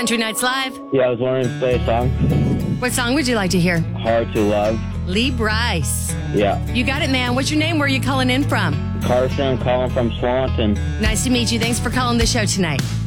Country Nights Live. Yeah, I was wondering to play a song. What song would you like to hear? Hard to Love. Lee Bryce. Yeah. You got it, man. What's your name? Where are you calling in from? Carson, calling from Swanton. Nice to meet you. Thanks for calling the show tonight.